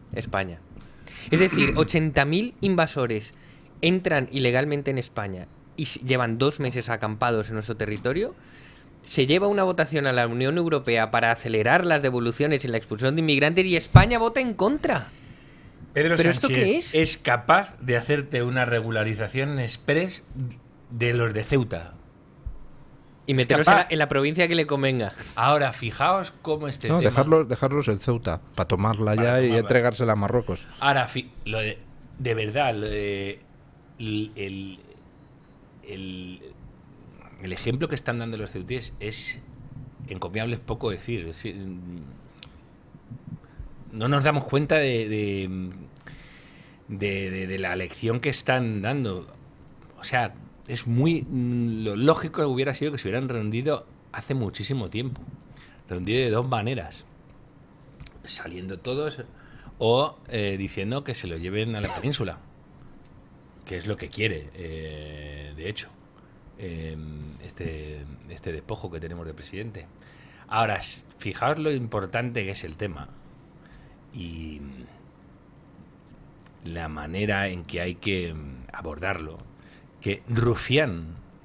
España. Es decir, 80.000 invasores entran ilegalmente en España y llevan 2 meses acampados en nuestro territorio. Se lleva una votación a la Unión Europea para acelerar las devoluciones y la expulsión de inmigrantes y España vota en contra. Pedro ¿Pero Sánchez esto qué es? es capaz de hacerte una regularización express de los de Ceuta. Y meteros en la provincia que le convenga. Ahora, fijaos cómo No, tema... dejarlos en Ceuta, para tomarla Para ya y tomarla. entregársela a Marruecos. Ahora, de verdad, el ejemplo que están dando los ceutíes es encomiable, es poco decir. No nos damos cuenta de la lección que están dando. O sea, es muy... Lo lógico hubiera sido que se hubieran rendido hace muchísimo tiempo. Rendido de dos maneras. Saliendo todos o diciendo que se lo lleven a la península. Que es lo que quiere, de hecho, este despojo que tenemos de presidente. Ahora, fijaos lo importante que es el tema y la manera en que hay que abordarlo. Que Rufián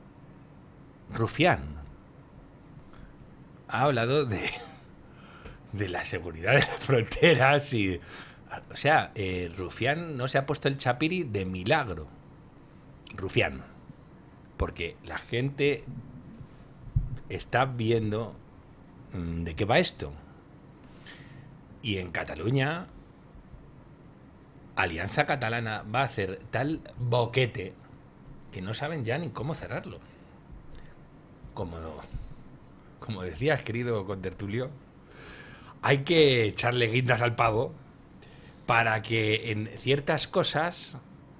ha hablado de la seguridad de las fronteras y... O sea, Rufián no se ha puesto el chapiri de milagro. Rufián. Porque la gente está viendo de qué va esto. Y en Cataluña, Alianza Catalana va a hacer tal boquete que no saben ya ni cómo cerrarlo. Como decías, querido contertulio, hay que echarle guindas al pavo para que en ciertas cosas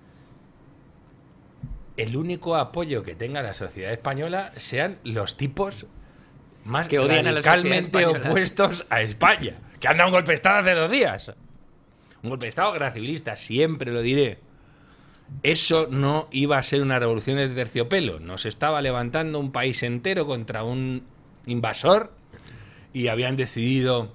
el único apoyo que tenga la sociedad española sean los tipos más que odian radicalmente a la sociedad española, opuestos a España, que han dado un golpe de Estado hace 2 días. Un golpe de Estado guerra civilista, siempre lo diré. Eso no iba a ser una revolución de terciopelo. Nos estaba levantando un país entero contra un invasor y habían decidido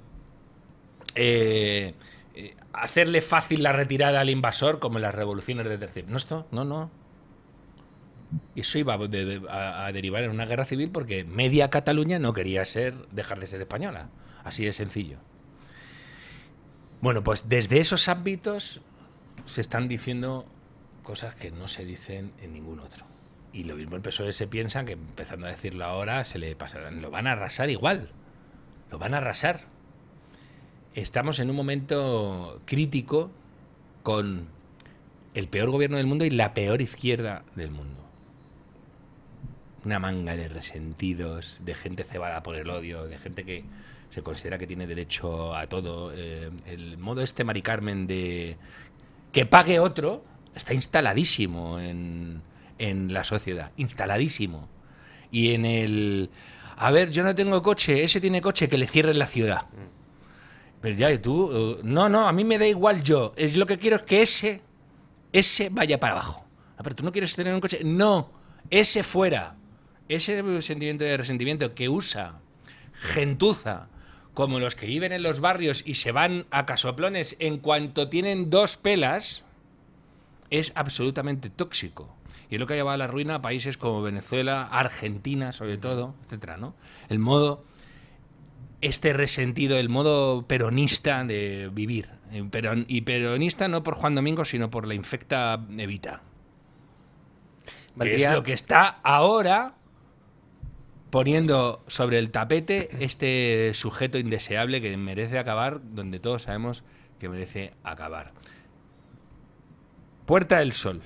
hacerle fácil la retirada al invasor como en las revoluciones de terciopelo. No. Eso iba a derivar en una guerra civil porque media Cataluña no quería dejar de ser española. Así de sencillo. Bueno, pues desde esos ámbitos se están diciendo cosas que no se dicen en ningún otro. Y lo mismo el PSOE se piensa que empezando a decirlo ahora se le pasarán. Lo van a arrasar igual. Lo van a arrasar. Estamos en un momento crítico con el peor gobierno del mundo y la peor izquierda del mundo. Una manga de resentidos, de gente cebada por el odio, de gente que se considera que tiene derecho a todo. El modo Mari Carmen de que pague otro está instaladísimo en la sociedad, instaladísimo. Y en el... A ver, yo no tengo coche, ese tiene coche, que le cierren la ciudad. Pero ya, ¿y tú? No, a mí me da igual yo. Lo que quiero es que ese vaya para abajo. Ah, pero tú no quieres tener un coche. No, ese fuera. Ese sentimiento de resentimiento que usa gentuza, como los que viven en los barrios y se van a casoplones en cuanto tienen 2 pelas, es absolutamente tóxico. Y es lo que ha llevado a la ruina a países como Venezuela, Argentina, sobre todo, etcétera, ¿no? El modo, resentido, el modo peronista de vivir. Y peronista no por Juan Domingo, sino por la infecta Evita. Que es lo que está ahora poniendo sobre el tapete este sujeto indeseable que merece acabar donde todos sabemos que merece acabar. Puerta del Sol.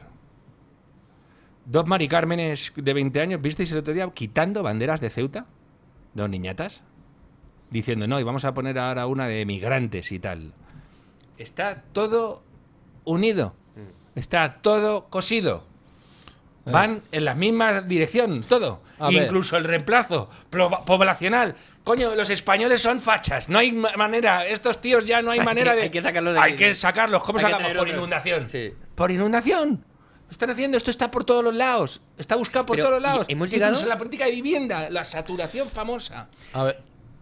2 Mari Cármenes de 20 años, ¿visteis el otro día quitando banderas de Ceuta? 2 niñatas. Diciendo, no, y vamos a poner ahora una de migrantes y tal. Está todo unido. Está todo cosido. Van en la misma dirección, todo. Incluso el reemplazo poblacional. Coño, los españoles son fachas. No hay manera. Estos tíos ya no hay manera de... Hay que sacarlos de Hay aquí. que sacarlos. ¿Cómo Hay que sacamos? tener Por otro. inundación. Sí. Por inundación. Lo están haciendo. Esto está por todos los lados. Está buscado por Pero, todos los lados. ¿hemos llegado? Incluso la política de vivienda. La saturación famosa. A ver,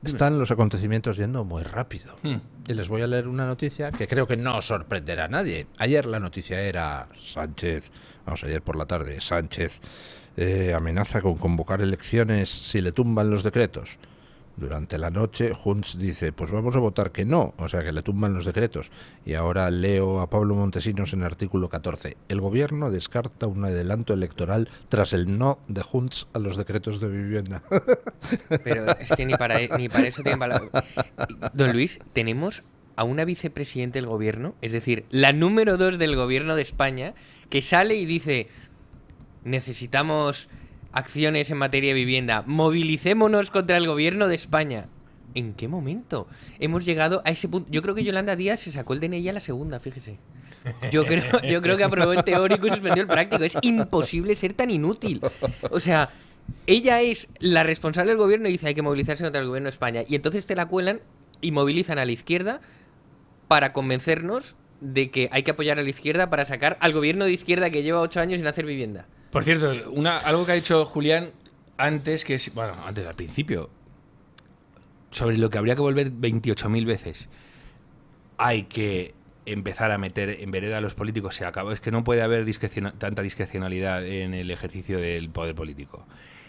están los acontecimientos yendo muy rápido. Y les voy a leer una noticia que creo que no sorprenderá a nadie. Ayer la noticia era ayer por la tarde, Sánchez amenaza con convocar elecciones si le tumban los decretos. Durante la noche, Junts dice, pues vamos a votar que no, o sea que le tumban los decretos. Y ahora leo a Pablo Montesinos en el artículo 14. El gobierno descarta un adelanto electoral tras el no de Junts a los decretos de vivienda. Pero es que ni para eso tienen palabras. Don Luis, tenemos a una vicepresidenta del gobierno, es decir, la número 2 del gobierno de España, que sale y dice, necesitamos acciones en materia de vivienda, movilicémonos contra el gobierno de España. ¿En qué momento hemos llegado a ese punto? Yo creo que Yolanda Díaz se sacó el DNI a la segunda, fíjese. Yo creo que aprobó el teórico y suspendió el práctico. Es imposible ser tan inútil. O sea, ella es la responsable del gobierno y dice hay que movilizarse contra el gobierno de España. Y entonces te la cuelan y movilizan a la izquierda para convencernos de que hay que apoyar a la izquierda para sacar al gobierno de izquierda que lleva 8 años sin hacer vivienda. Por cierto, algo que ha dicho Julián antes, antes al principio, sobre lo que habría que volver 28.000 veces. Hay que empezar a meter en vereda a los políticos. Se acabó. Es que no puede haber tanta discrecionalidad en el ejercicio del poder político.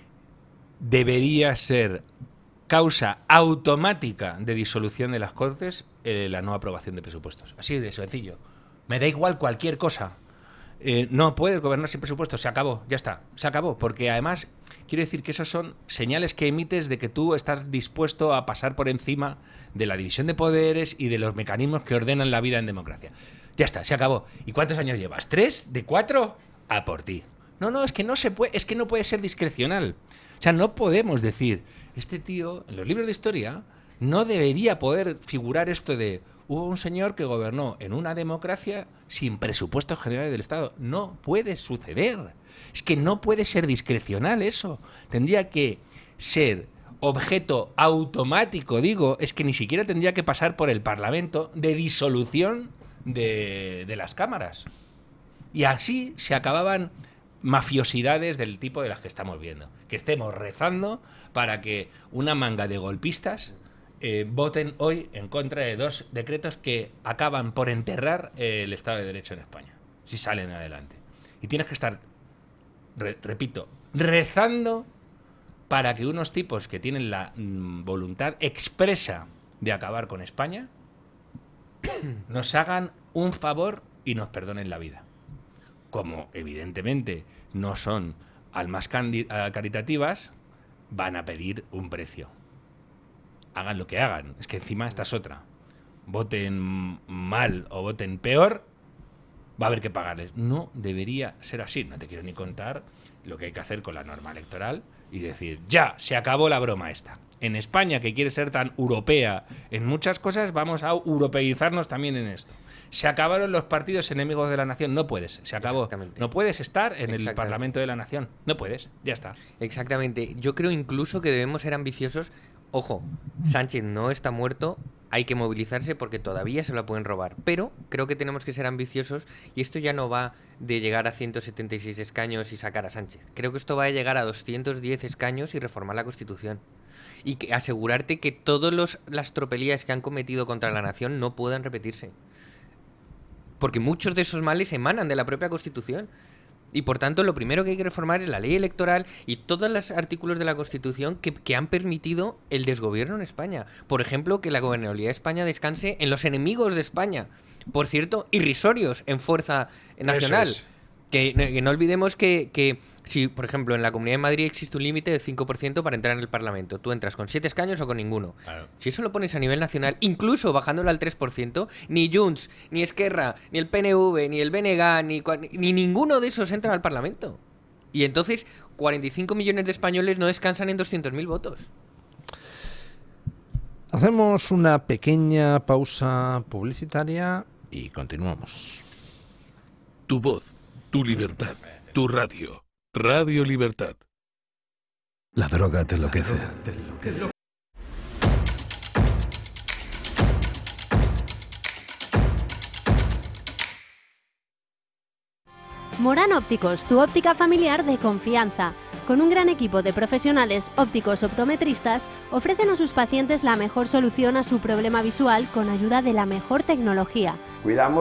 Debería ser causa automática de disolución de las Cortes la no aprobación de presupuestos. Así de sencillo. Me da igual cualquier cosa. No puedes gobernar sin presupuesto, se acabó, ya está, se acabó, porque además quiero decir que esos son señales que emites de que tú estás dispuesto a pasar por encima de la división de poderes y de los mecanismos que ordenan la vida en democracia. Ya está, se acabó. ¿Y cuántos años llevas? ¿3? ¿De 4? A por ti. No, es que no se puede, es que no puede ser discrecional. O sea, no podemos decir, este tío, en los libros de historia, no debería poder figurar esto de hubo un señor que gobernó en una democracia sin presupuestos generales del Estado. No puede suceder. Es que no puede ser discrecional eso. Tendría que ser objeto automático, digo, es que ni siquiera tendría que pasar por el Parlamento de disolución de las cámaras. Y así se acababan mafiosidades del tipo de las que estamos viendo. Que estemos rezando para que una manga de golpistas voten hoy en contra de 2 decretos que acaban por enterrar el Estado de Derecho en España, si salen adelante. Y tienes que estar, repito, rezando para que unos tipos que tienen la voluntad expresa de acabar con España nos hagan un favor y nos perdonen la vida. Como evidentemente no son almas caritativas, van a pedir un precio. Hagan lo que hagan. Es que encima esta es otra. Voten mal o voten peor, va a haber que pagarles. No debería ser así. No te quiero ni contar lo que hay que hacer con la norma electoral y decir, ya, se acabó la broma esta. En España, que quiere ser tan europea en muchas cosas, vamos a europeizarnos también en esto. Se acabaron los partidos enemigos de la nación. No puedes, se acabó. No puedes estar en el Parlamento de la Nación. No puedes, ya está. Exactamente. Yo creo incluso que debemos ser ambiciosos. Ojo, Sánchez no está muerto, hay que movilizarse porque todavía se la pueden robar. Pero creo que tenemos que ser ambiciosos y esto ya no va de llegar a 176 escaños y sacar a Sánchez. Creo que esto va a llegar a 210 escaños y reformar la Constitución. Y asegurarte que todas las tropelías que han cometido contra la nación no puedan repetirse. Porque muchos de esos males emanan de la propia Constitución. Y por tanto, lo primero que hay que reformar es la ley electoral y todos los artículos de la Constitución que han permitido el desgobierno en España. Por ejemplo, que la gobernabilidad de España descanse en los enemigos de España. Por cierto, irrisorios en fuerza nacional. Eso es. Que no olvidemos que si, por ejemplo, en la Comunidad de Madrid existe un límite del 5% para entrar en el Parlamento. Tú entras con 7 escaños o con ninguno. Claro. Si eso lo pones a nivel nacional, incluso bajándolo al 3%, ni Junts, ni Esquerra, ni el PNV, ni el BNG, ni ninguno de esos entran al Parlamento. Y entonces 45 millones de españoles no descansan en 200.000 votos. Hacemos una pequeña pausa publicitaria y continuamos. Tu voz, tu libertad, tu radio. Radio Libertad. La droga te enloquece. Morán Ópticos, tu óptica familiar de confianza. Con un gran equipo de profesionales ópticos optometristas, ofrecen a sus pacientes la mejor solución a su problema visual con ayuda de la mejor tecnología. Cuidamos